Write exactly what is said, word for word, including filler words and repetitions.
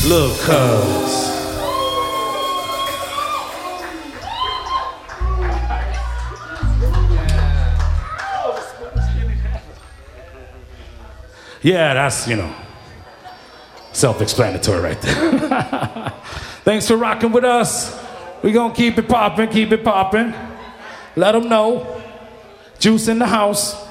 Lil' Cuz. Yeah, that's, you know, self-explanatory right there. Thanks for rocking with us. We gonna keep it poppin', keep it poppin'. Let them know. Juice in the house.